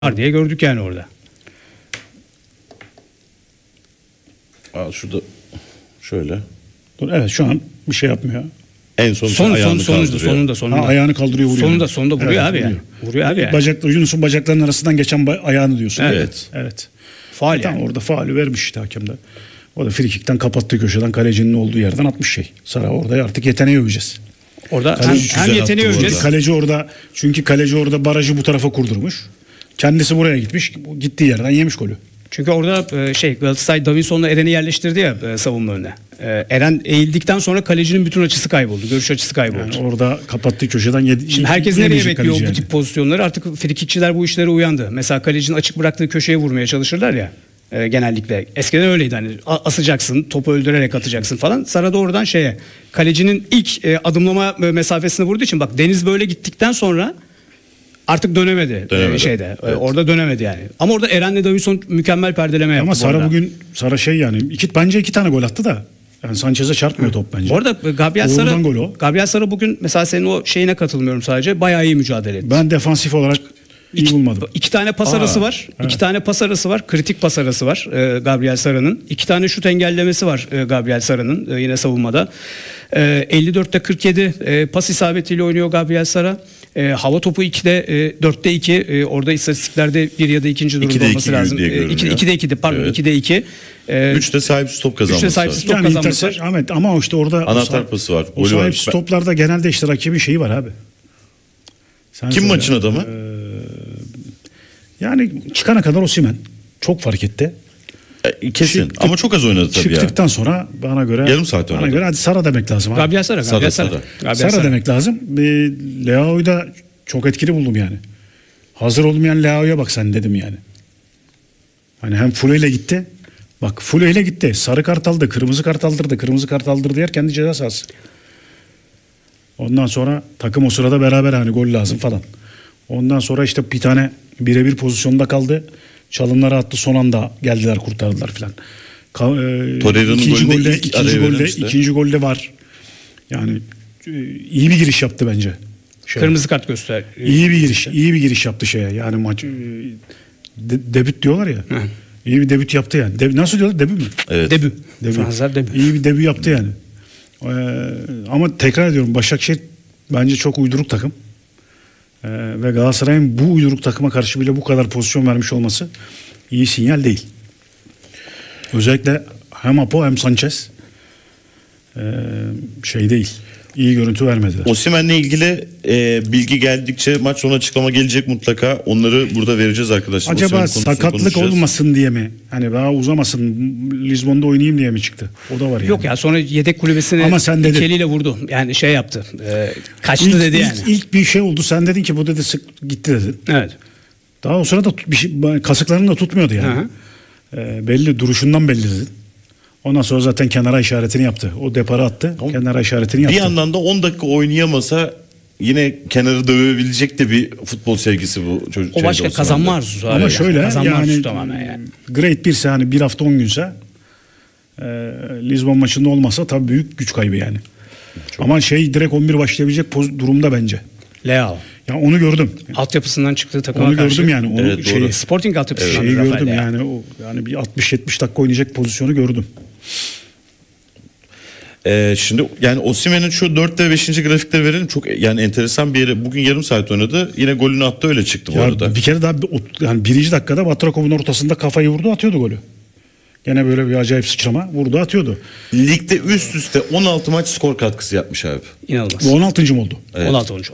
var diye gördük yani orada. Şurada şöyle. Evet, şu an bir şey yapmıyor. En son ayağını kaldırıyor. Sonunda. Ayağını kaldırıyor, vuruyor. Sonunda vuruyor abi yani. Vuruyor abi yani. Yunus'un bacaklarının arasından geçen ayağını diyorsun. Evet. Faul yani. Tam orada faulü vermiş işte hakem de. O da frikikten kapattığı köşeden kalecinin olduğu yerden atmış şey. Sara orada artık yeteneği öveceğiz. Orada Kaleci hem yeteneği öveceğiz. Kaleci orada barajı bu tarafa kurdurmuş. Kendisi buraya gitmiş. Gittiği yerden yemiş golü. Çünkü orada Galatasaray Davinson'la Eren'i yerleştirdi ya savunma önüne. Eren eğildikten sonra kalecinin bütün açısı kayboldu. Görüş açısı kayboldu. Yani orada kapattığı köşeden yedi. Şimdi herkes nereye bekliyor bu yani. tip pozisyonları? Artık frikikçiler bu işlere uyandı. Mesela kalecinin açık bıraktığı köşeye vurmaya çalışırlar ya. Genellikle. Eskiden öyleydi, hani asacaksın, topu öldürerek atacaksın falan. Sara da oradan kalecinin ilk adımlama mesafesine vurduğu için bak Deniz böyle gittikten sonra artık dönemedi. Evet. Orada dönemedi yani. Ama orada Eren'le Davinson mükemmel perdeleme yaptı. Ama Sara bence iki tane gol attı da. Yani Sanchez'e çarpmıyor top bence. Bu arada Gabriel Sara bugün mesela senin o şeyine katılmıyorum sadece. Bayağı iyi mücadele etti. Ben defansif olarak iyi bulmadım. İki tane pas arası var. Evet. 2 tane pas arası var. Kritik pas arası var Gabriel Sara'nın. 2 tane şut engellemesi var Gabriel Sara'nın yine savunmada. 54'te 47 pas isabetiyle oynuyor Gabriel Sara. Hava topu 4'te 2 orada istatistiklerde bir ya da ikinci durumda olması lazım. 2'de 2'di pardon, evet. 2'de 2. 3'te sahipsiz top kazanması var. Ahmet, ama işte orada anahtar pası var. O sahipsiz toplarda genelde işte rakibin şeyi var abi. Kim maçın adamı? Yani çıkana kadar Osimhen çok fark etti. Kesin ama çok az oynadı tabii. Çıktıktan sonra bana göre yarım saat oynadı. Bana göre hadi Sara demek lazım. Gabriel Sara. Sara demek lazım. Leao'yu da çok etkili buldum yani. Hazır olmayan Leao'ya bak sen dedim yani. Hani hem Fule'yle gitti. Bak Fule'yle gitti. Sarı kart aldı, kırmızı kart aldırdı, kırmızı kart aldırdı yer kendi ceza sahası. Ondan sonra takım o sırada beraber hani gol lazım falan. Ondan sonra işte bir tane birebir pozisyonda kaldı. Çalımları attı, son anda geldiler kurtardılar filan. İkinci golde var. Yani iyi bir giriş yaptı bence. Kırmızı kart göster. İyi bir giriş yaptı şeye. Yani maç debüt diyorlar ya. Hı. İyi bir debüt yaptı yani. Nasıl diyorlar? Debüt mü? Evet. Debüt. Fransızlar debüt. İyi bir debüt yaptı yani. Ama tekrar ediyorum, Başakşehir bence çok uyduruk takım. Ve Galatasaray'ın bu uyduruk takıma karşı bile bu kadar pozisyon vermiş olması iyi sinyal değil. Özellikle hem Apo hem Sanchez değil. İyi görüntü vermediler. Osimhen'le ilgili bilgi geldikçe maç sonu açıklama gelecek mutlaka. Onları burada vereceğiz arkadaşlar. Acaba sakatlık olmasın diye mi? Hani daha uzamasın, Lizbon'da oynayayım diye mi çıktı? O da var yani. Yok ya, sonra yedek kulübesine eliyle vurdu. Yani yaptı. Kaçtı dedi yani. İlk bir şey oldu. Sen dedin ki bu dedi sık gitti dedin. Evet. Daha o sırada kasıklarını da tutmuyordu yani. Belli, duruşundan belli dedin. Ondan sonra zaten kenara işaretini yaptı. O depara attı. Kenara işaretini yaptı. Bir yandan da 10 dakika oynayamasa yine kenarı dövebilecek de bir futbol sevgisi bu çocuk. O başka kazanma arzusu. Ama şöyle yani tamamen grade 1'se hani bir hafta 10 günse Lizbon maçında olmasa tabii büyük güç kaybı yani. Çok. Ama direkt 11 başlayabilecek durumda bence. Leao. Ya onu gördüm. Altyapısından çıktığı takıma onu karşı. Gördüm yani. Onu Sporting altyapısından gördüm yani. Yani bir 60-70 dakika oynayacak pozisyonu gördüm. Şimdi yani Osimhen'in şu 4 ve 5. grafikleri verelim. Çok yani enteresan bir yere. Bugün yarım saat oynadı. Yine golünü attı, öyle çıktı bu arada. Bir kere daha yani 1. dakikada Batrakov'un ortasında kafayı vurdu, atıyordu golü. Gene böyle bir acayip sıçrama vurdu, atıyordu. Ligde üst üste 16 maç skor katkısı yapmış abi. İnanılmaz. Bu 16. mı oldu? Evet. 16. oldu.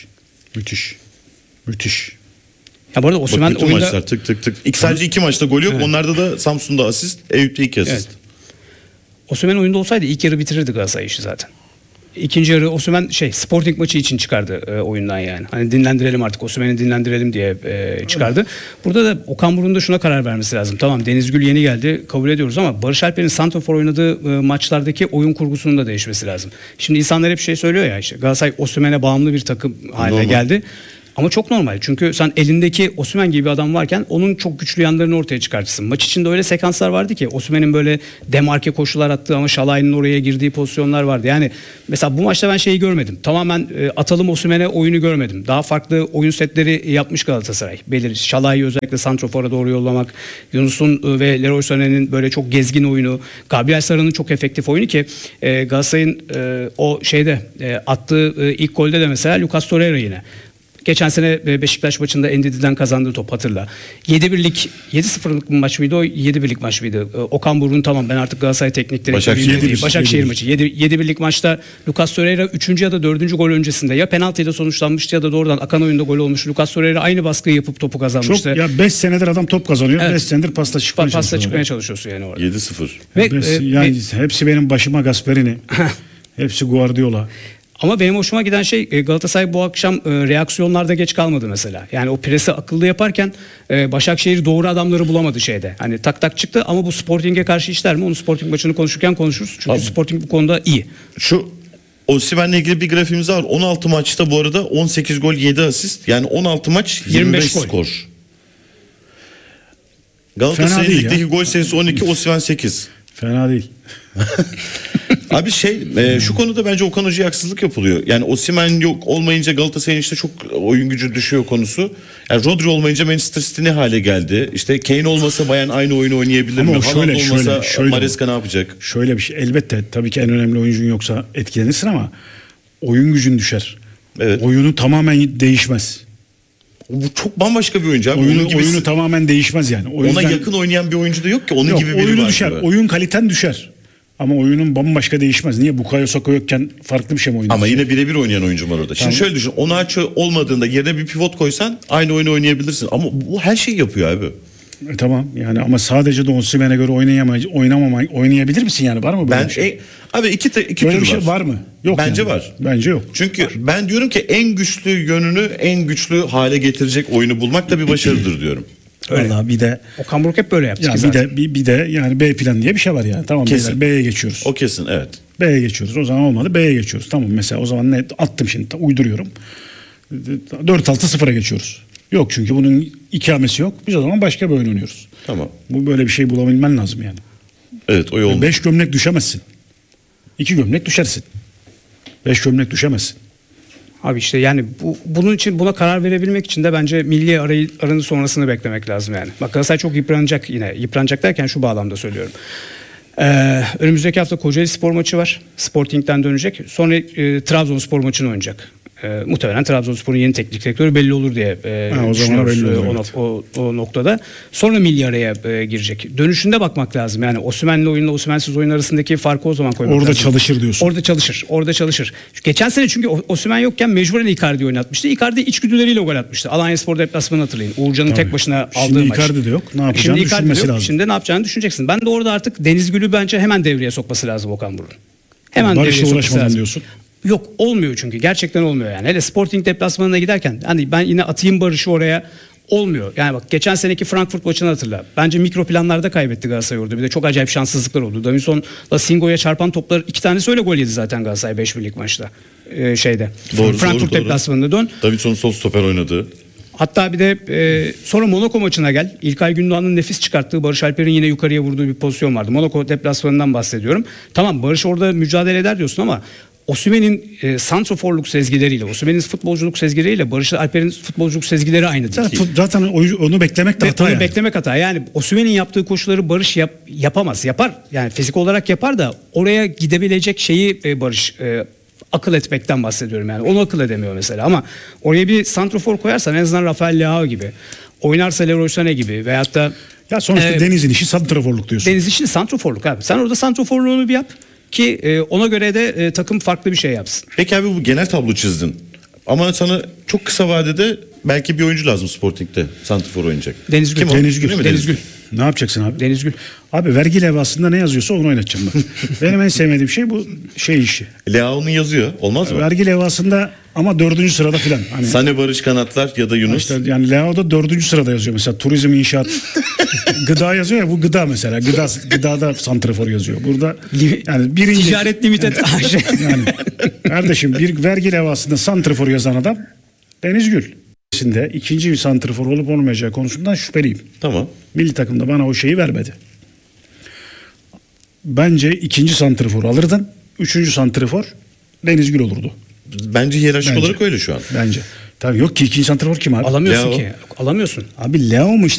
Müthiş. Ya bu arada Osimhen oyunda maçlar tık. Sadece 2 maçta gol yok. Evet. Onlarda da Samsun'da asist, Eyüp'te 2 asist. Evet. Osimhen oyunda olsaydı ilk yarı bitirirdi Galatasaray işi zaten. İkinci yarı Osimhen Sporting maçı için çıkardı oyundan yani. Hani dinlendirelim artık, Osimhen'i dinlendirelim diye çıkardı. Burada da Okan Buruk'un da şuna karar vermesi lazım. Tamam, Deniz Gül yeni geldi, kabul ediyoruz, ama Barış Alper'in santrafor oynadığı maçlardaki oyun kurgusunun da değişmesi lazım. Şimdi insanlar hep söylüyor ya, Galatasaray Osimhen'e bağımlı bir takım haline geldi. Ama çok normal. Çünkü sen elindeki Osimhen gibi bir adam varken onun çok güçlü yanlarını ortaya çıkartırsın. Maç içinde öyle sekanslar vardı ki Osimhen'in böyle demarke koşular attığı ama Şalay'ın oraya girdiği pozisyonlar vardı. Yani mesela bu maçta ben şeyi görmedim. Tamamen atalım Osimhen'e oyunu görmedim. Daha farklı oyun setleri yapmış Galatasaray. Belir Şalay'ı özellikle santrofora doğru yollamak, Yunus'un ve Leroy Sané'nin böyle çok gezgin oyunu, Gabriel Sara'nın çok efektif oyunu ki Galatasaray'ın o şeyde attığı ilk golde de mesela Lucas Torreira yine. Geçen sene Beşiktaş maçında Endidi'den kazandığı top hatırla. 7-1'lik 7-0'lık maç mıydı o? 7-1'lik maç mıydı? Okan Buruk'un tamam ben artık Galatasaray teknik direktörüyüm. Başakşehir maçı. 7-1'lik maçta Lucas Torreira 3. ya da 4. gol öncesinde ya penaltıyla sonuçlanmıştı ya da doğrudan akan oyunda gol olmuş. Lucas Torreira aynı baskıyı yapıp topu kazanmıştı. Çok ya 5 senedir adam top kazanıyor. 5 Evet. senedir pasta çıkmaya çalışıyor. Pasta çıkmaya çalışıyorsun yani orada. 7-0. Ve, Yani hepsi benim başıma Gasperini. Hepsi Guardiola. Ama benim hoşuma giden şey Galatasaray bu akşam reaksiyonlarda geç kalmadı mesela. Yani o presi akıllı yaparken Başakşehir doğru adamları bulamadı şeyde. Hani tak tak çıktı ama bu Sporting'e karşı işler mi? Onu Sporting maçını konuşurken konuşuruz. Çünkü Abi, Sporting bu konuda iyi. Şu Osimhen'le ilgili bir grafiğimiz var. 16 maçta bu arada 18 gol 7 asist. Yani 16 maç 25 gol. skor. Galatasaray'ın değil ligdeki ya. gol sayısı 12, Osimhen 8. Fena değil. Abi şu konuda bence Okan Hoca'ya haksızlık yapılıyor. Yani Osimhen yok olmayınca Galatasaray'ın işte çok oyun gücü düşüyor konusu. Yani Rodri olmayınca Manchester City ne hale geldi? İşte Kane olmasa Bayern aynı oyunu oynayabilir Ama mi? o Haaland şöyle, olmasa şöyle Maresca ne yapacak? Şöyle bir şey. Elbette tabii ki en önemli oyuncun yoksa etkilenirsin ama oyun gücün düşer. Evet. Oyunu tamamen değişmez. Bu çok bambaşka bir oyuncu abi. Onun gibi Oyunu tamamen değişmez yani. O ona yüzden- yakın oynayan bir oyuncu da yok ki. Onun Yok, gibi biri oyunu var. düşer. gibi. Oyun kaliten düşer. Ama oyunun bambaşka değişmez. Niye? Bukayo Saka yokken farklı bir şey mi oynuyor? Ama yine birebir oynayan oyuncu var orada. Şimdi Tamam. şöyle düşün. Onaço olmadığında yerine bir pivot koysan aynı oyunu oynayabilirsin. Ama bu her şeyi yapıyor abi. Tamam yani ama sadece de Osimhen'e göre oynayabilir misin yani? Var mı böyle bir şey? Abi iki Böyle tür bir şey var mı? Yok Bence yani. var. Bence yok. Çünkü ben diyorum ki en güçlü yönünü en güçlü hale getirecek oyunu bulmak da bir başarıdır diyorum. Öyle. Vallahi bir de Okan Buruk hep böyle yaptı ya ki bir zaten. de bir de yani B plan diye bir şey var yani. Tamam Kesin. beyler, B'ye geçiyoruz. O kesin evet. B'ye geçiyoruz. O zaman olmadı. B'ye geçiyoruz. Tamam mesela o zaman ne attım şimdi uyduruyorum. 4-6-0'a geçiyoruz. Yok çünkü bunun ikamesi yok. Biz o zaman başka bir oyun oynuyoruz. Tamam. Bu böyle bir şey bulabilmen lazım yani. Evet o yol. 5 gömlek düşemezsin. 2 gömlek düşersin. 5 gömlek düşemezsin. Abi işte yani bunun için buna karar verebilmek için de bence milli aranın sonrasını beklemek lazım yani. Bak Galatasaray çok yıpranacak yine. Yıpranacak derken şu bağlamda söylüyorum. Önümüzdeki hafta Kocaeli Spor maçı var. Sporting'den dönecek. Sonra Trabzonspor maçını oynayacak. Muhtemelen Trabzonspor'un yeni teknik direktörü belli olur diye o zaman düşünüyoruz belli olur, evet. o noktada. Sonra milli araya girecek. Dönüşünde bakmak lazım. Yani Osimhen'le oyunla Osimhen'siz oyun arasındaki farkı o zaman koymak Orada lazım. çalışır diyorsun. Orada çalışır. Geçen sene çünkü Osimhen yokken mecburen Icardi oynatmıştı. Icardi içgüdüleriyle gol atmıştı. Alanyaspor deplasmanı hatırlayın. Uğurcan'ın tek başına aldığı Şimdi maç. Icardi de yok. Ne yapacağını Şimdi Icardi de düşünmesi yok. lazım. Şimdi ne yapacağını düşüneceksin. Ben de orada artık Deniz Gül'ü bence hemen devreye sokması lazım Okan Buruk'un. Hemen Barış'la devreye sokması uğraşmadan lazım. diyorsun. Yok olmuyor çünkü gerçekten olmuyor yani. Hele Sporting deplasmanına giderken hani ben yine atayım Barış'ı oraya olmuyor. Yani bak geçen seneki Frankfurt maçını hatırla. Bence mikro planlarda kaybetti Galatasaray orada. Bir de çok acayip şanssızlıklar oldu. Davinson'la Singo'ya çarpan toplar 2 tanesi öyle gol yedi zaten Galatasaray 5-1'lik maçta. Frankfurt deplasmanında dön. Davidson'un sol stoper oynadığı. Hatta bir de sonra Monaco maçına gel. İlkay Gündoğan'ın nefis çıkarttığı Barış Alper'in yine yukarıya vurduğu bir pozisyon vardı. Monaco deplasmanından bahsediyorum. Tamam Barış orada mücadele eder diyorsun ama Osimhen'in santroforluk sezgileriyle, Osimhen'in futbolculuk sezgileriyle Barış Alper'in futbolculuk sezgileri aynı değil. Zaten onu beklemek de hata Onu yani. beklemek hata. Yani Osimhen'in yaptığı koşuları Barış yapamaz. Yapar. Yani fizik olarak yapar da oraya gidebilecek şeyi Barış akıl etmekten bahsediyorum yani. Onu akıl edemiyor mesela ama oraya bir santrofor koyarsan en azından Rafael Leao gibi, oynarsa Leroy Sané gibi veyahut da Ya sonuçta Deniz'in işi santraforluk diyorsun. Deniz işini santroforluk abi. Sen orada santroforluğunu bir yap ki ona göre de takım farklı bir şey yapsın. Peki abi bu genel tablo çizdin. Ama sana çok kısa vadede belki bir oyuncu lazım Sporting'de. Santrfor oynayacak. Deniz Gül. Kim o? Deniz Gül. Değil mi Deniz Gül. Ne yapacaksın abi? Deniz Gül. Abi vergi levhasında ne yazıyorsa onu oynatacağım ben. Benim en sevmediğim şey bu işi. Leao'nun yazıyor. Olmaz mı? Vergi levhasında ama 4. sırada filan. Hani Sane Barış kanatlar ya da Yunus. işte yani Leao'da 4. sırada yazıyor mesela turizm inşaat gıda yazıyor ya bu gıda mesela gıdada santrafor yazıyor. Burada yani birinci Ticaret Limited AŞ. yani kardeşim bir vergi levhasında santrafor yazan adam Deniz Gül. seviyesinde ikinci bir santrfor olup olmayacağı konusundan şüpheliyim. Tamam. Milli takımda bana o şeyi vermedi. Bence ikinci santrfor alırdın. Üçüncü santrfor Deniz Gül olurdu. Bence hiyerarşik Bence. olarak öyle şu an. Bence. Tabii yok ki ikinci santrfor kim abi? Alamıyorsun Leo. ki. Alamıyorsun. Abi Leo mu